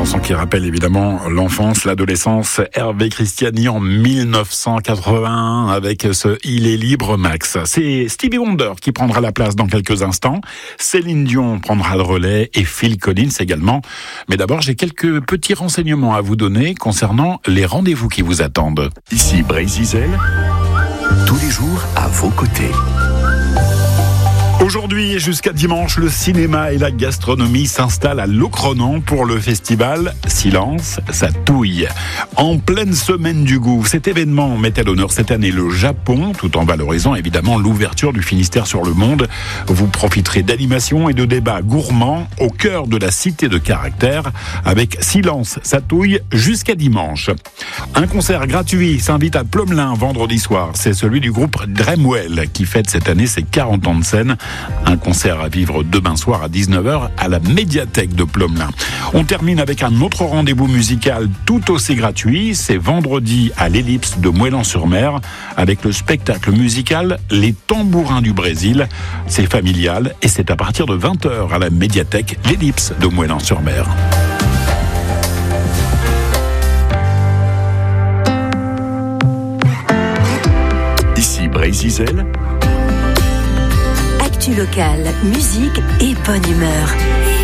chanson qui rappelle évidemment l'enfance, l'adolescence. Hervé Christiani en 1981 avec ce Il est libre Max. C'est Stevie Wonder qui prendra la place dans quelques instants. Céline Dion prendra le relais et Phil Collins également. Mais d'abord, j'ai quelques petits renseignements à vous donner concernant les rendez-vous qui vous attendent. Ici Brésil, tous les jours à vos côtés. Aujourd'hui et jusqu'à dimanche, le cinéma et la gastronomie s'installent à Locronan pour le festival Silence, ça touille. En pleine semaine du goût, cet événement met à l'honneur cette année le Japon, tout en valorisant évidemment l'ouverture du Finistère sur le monde. Vous profiterez d'animations et de débats gourmands au cœur de la cité de caractère avec Silence, ça touille jusqu'à dimanche. Un concert gratuit s'invite à Plomelin vendredi soir. C'est celui du groupe Dremwell qui fête cette année ses 40 ans de scène. Un concert à vivre demain soir à 19h à la médiathèque de Plomelin. On termine avec un autre rendez-vous musical tout aussi gratuit. C'est vendredi à l'Ellipse de Moëlan-sur-Mer avec le spectacle musical Les Tambourins du Brésil. C'est familial et c'est à partir de 20h à la médiathèque l'Ellipse de Moëlan-sur-Mer. Ici Brésil. Actu locale, musique et bonne humeur.